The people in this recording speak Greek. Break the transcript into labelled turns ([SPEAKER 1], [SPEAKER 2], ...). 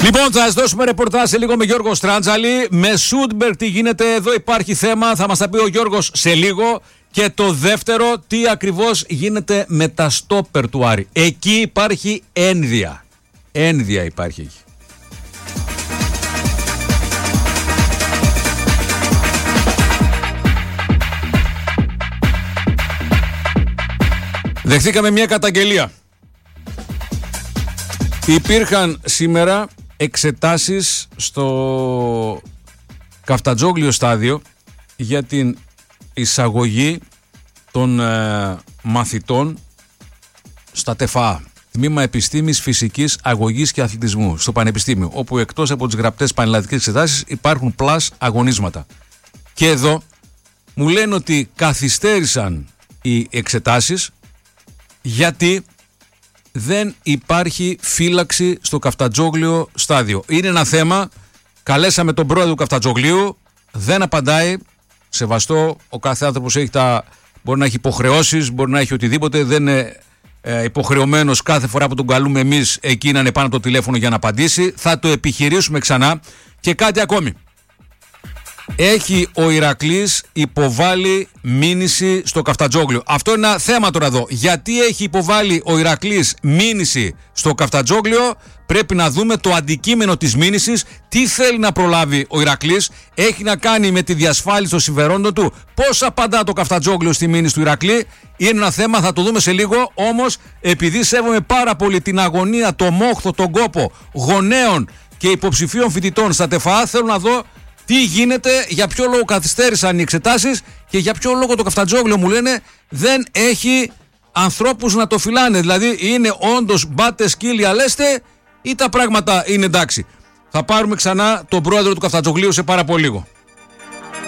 [SPEAKER 1] Λοιπόν, θα σας δώσουμε ρεπορτάζ σε λίγο με Γιώργο Στράντζαλη. Με Σούντμπεργκ τι γίνεται, εδώ υπάρχει θέμα, θα μας τα πει ο Γιώργος σε λίγο. Και το δεύτερο, τι ακριβώς γίνεται με τα στόπερ του Άρη. Εκεί υπάρχει ένδια. Ένδια υπάρχει εκεί. Δεχθήκαμε μια καταγγελία. Υπήρχαν σήμερα εξετάσεις στο Καφτατζόγλιο στάδιο για την εισαγωγή των μαθητών στα ΤΕΦΑ, Τμήμα Επιστήμης, Φυσικής, Αγωγής και Αθλητισμού στο Πανεπιστήμιο, όπου εκτός από τις γραπτές πανελλαδικές εξετάσεις υπάρχουν πλάς αγωνίσματα. Και εδώ μου λένε ότι καθυστέρησαν οι εξετάσεις γιατί δεν υπάρχει φύλαξη στο Καφτατζόγλιο στάδιο. Είναι ένα θέμα, καλέσαμε τον πρόεδρο του Καφτατζογλίου, δεν απαντάει. Σεβαστό, ο κάθε άνθρωπος μπορεί να έχει υποχρεώσεις, μπορεί να έχει οτιδήποτε, δεν είναι υποχρεωμένος κάθε φορά που τον καλούμε εμείς εκεί να είναι πάνω το τηλέφωνο για να απαντήσει. Θα το επιχειρήσουμε ξανά. Και κάτι ακόμη. Έχει ο Ηρακλής υποβάλει μήνυση στο Καφτατζόγλιο. Αυτό είναι ένα θέμα τώρα εδώ. Γιατί έχει υποβάλει ο Ηρακλής μήνυση στο Καφτατζόγλιο, πρέπει να δούμε το αντικείμενο της μήνυσης, τι θέλει να προλάβει ο Ηρακλής, έχει να κάνει με τη διασφάλιση των συμφερόντων του, πώς απαντά το Καφτατζόγλιο στη μήνυση του Ηρακλή. Είναι ένα θέμα, θα το δούμε σε λίγο. Όμως, επειδή σέβομαι πάρα πολύ την αγωνία, το μόχθο, τον κόπο γονέων και υποψηφίων φοιτητών στα ΤΕΦΑ, θέλω να δω τι γίνεται, για ποιο λόγο καθυστέρησαν οι εξετάσεις και για ποιο λόγο το Καφτατζόγλιο, μου λένε, δεν έχει ανθρώπους να το φυλάνε. Δηλαδή είναι όντως μπάτε σκύλια λέστε ή τα πράγματα είναι εντάξει. Θα πάρουμε ξανά τον πρόεδρο του Καφτατζογλίου σε πάρα πολύ λίγο.